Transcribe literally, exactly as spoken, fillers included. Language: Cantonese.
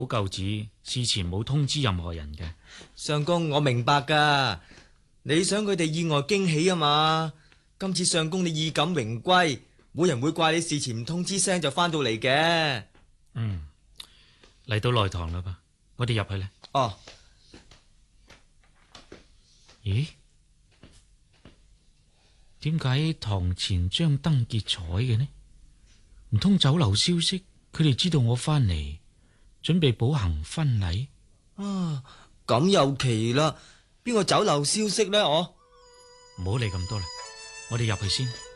舊子事前冇通知任何人嘅。 相公，我明白噶，你想佢哋意外驚喜啊嘛。今次相公你衣錦榮歸，冇人會怪你事前唔通知聲就翻到嚟嘅。 嗯，嚟到內堂啦吧，我哋入去咧。 哦， 咦？點解堂前張燈結彩嘅呢？唔通酒樓消息，佢哋知道我翻嚟，準備補行婚禮？ 啊，咁又奇啦，邊個酒樓消息呢？我唔好理咁多啦，我哋入去先。